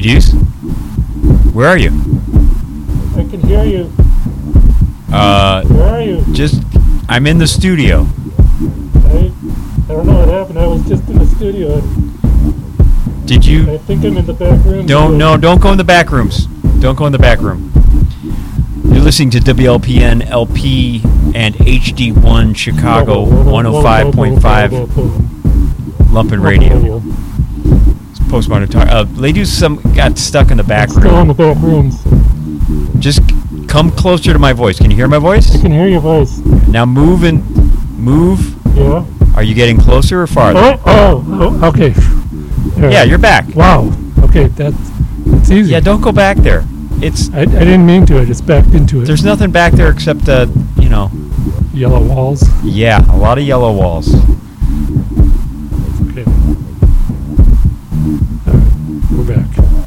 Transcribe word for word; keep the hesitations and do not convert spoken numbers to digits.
Hughes? Where are you? I can hear you. Uh, Where are you? just, I'm in the studio. I, I don't know what happened. I was just in the studio. Did you? I think I'm in the back room. Don't, no, don't go in the back rooms. Don't go in the back room. You're listening to W L P N L P and H D one Chicago one oh five point five Lumpen Radio. It's Postmodern Talk. Uh, ladies, some got stuck in the back I'm still in room. the back rooms. Just come closer to my voice. Can you hear my voice? I can hear your voice. Now move and move. Yeah. Are you getting closer or farther? Oh, oh, oh okay. There. Yeah, you're back. Wow. Okay, that's, that's easy. Yeah, don't go back there. It's I, I didn't mean to. I just backed into it. there's nothing back there except uh, you know, Yellow walls. yeah, a lot of yellow walls. Okay. All right, we're back.